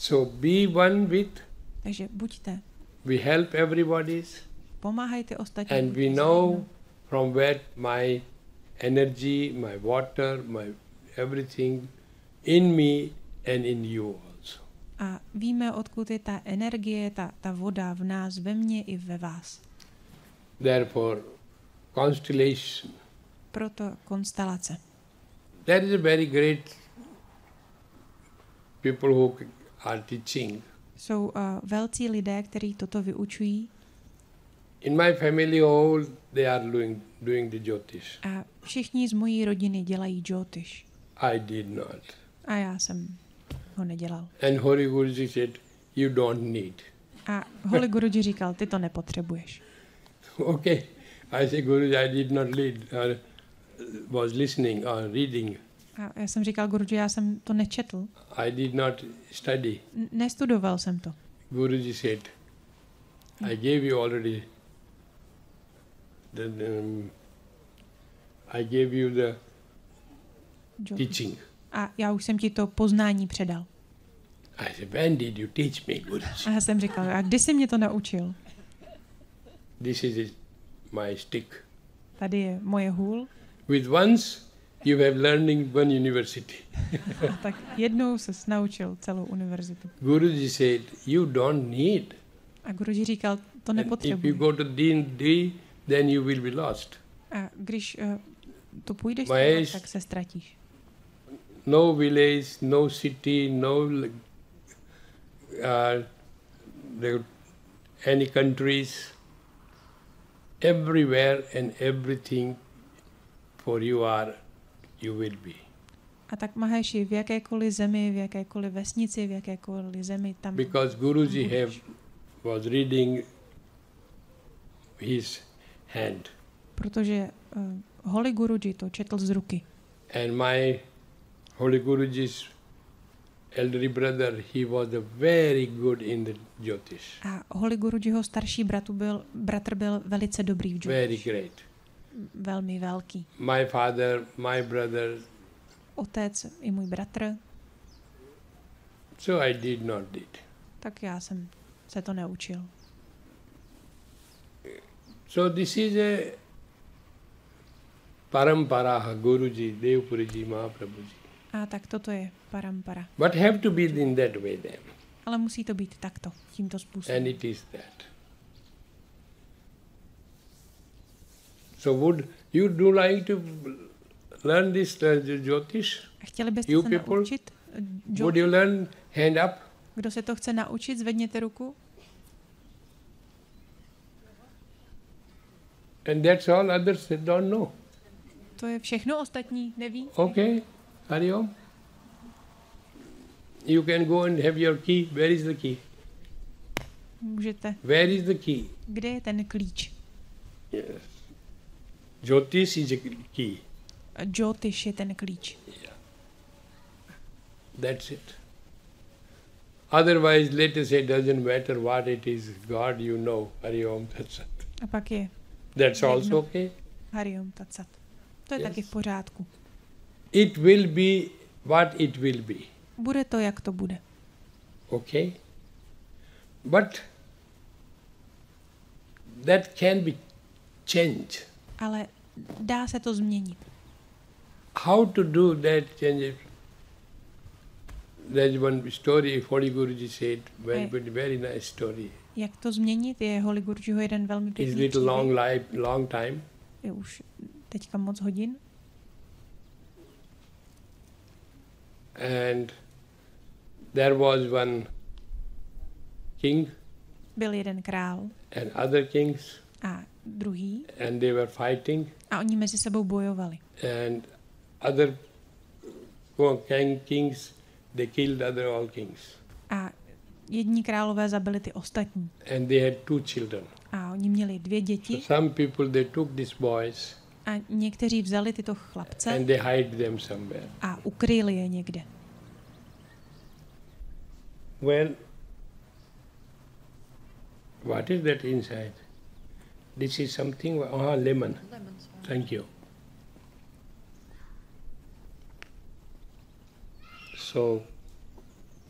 So be one with, Takže buďte, we help everybody, pomáhajte ostatním. and we know from where my energy, my water, my everything in me and in you also. A víme, odkud je ta energie, ta voda v nás, ve mně i ve vás. Therefore, constellation. Proto konstelace. There is a very great people who are teaching. Jsou velcí lidé, kteří toto vyučují. In my family, all they are doing the Jyotish. A všichni z mojí rodiny dělají Jyotish. I did not. A já jsem ho nedělal. And Hori Guruji said, you don't need. A Holy Guruji říkal, ty to nepotřebuješ. Okay. I said, Guruji, I did not lead, or was listening or reading. A já jsem říkal, Guruji, já jsem to nečetl. I did not study. Nestudoval jsem to. Guruji said, I gave you already I gave you the teaching. A já už jsem ti to poznání předal. I said, when did you teach me, Guruji? A já jsem říkal, a kdy jsi mě to naučil? This is my stick. Tady je moje hůl. With once you have learning one university. A tak jednou ses naučil celou univerzitu. Guruji said, you don't need. A Guruji říkal, to If nepotřebuješ. you go to D, then you will be lost. A když to půjdeš, Mahesh, tak se ztratíš. No village, no city, no any countries, everywhere and everything for you will be. A tak Maheši, v jakékoliv zemi, v jakékoliv vesnici, v jakékoliv zemi, tam Because Guruji was reading his hand. Protože Holy Guruji to četl z ruky. And my Holy Guruji's elder brother, he was very good in the Jyotish. A Holy Gurujiho starší bratr byl velice dobrý v Very Jyotish. great. Velmi velký. My father, my brother. Otec i můj bratr. So I did not did. Tak já jsem se to neučil. So this is a parampara, Guruji, Devpuriji, Mahaprabhuji. A tak toto je parampara. But have to be in that way then. Ale musí to být takto, tímto způsobem. And it is that. So would you do like to learn this Jyotish? A chtěli byste You se people? naučit Would you learn hand up? Kdo se to chce naučit, zvedněte ruku. And that's all, others they don't know. To je všechno, ostatní neví. Okay, Hari Om. You can go and have your key. Where is the key? Můžete. Where is the key? Kde je ten klíč? Yes. Jyotish is a key. Jyotish je ten klíč. Yeah. That's it. Otherwise, let us say, doesn't matter what it is, God you know, Hari Om Tat Sat. A pak je That's also okay. Hari Om Tat Sat. To je Yes. taky v pořádku. It will be what it will be. Bude to, jak to bude. Okay? But that can be changed. Ale dá se to změnit. How to do that change? There's one story Holy Guruji said, very nice story. Jak to změnit? Je Holy Gurujiho jeden velmi It's pěkný little příběh. long time. Je už teďka moc hodin. And there was one king Byl jeden král and other kings, a druhý and they were fighting. a oni mezi sebou bojovali. And other kings, they killed other all kings. A jedni králové zabili ty ostatní. And they had 2 children. A oni měli 2 děti So some people, they took these boys a někteří vzali tyto chlapce and they hide them somewhere. a ukryli je někde. Well, what is that inside? This is something, lemon. Lemon. Thank you. So,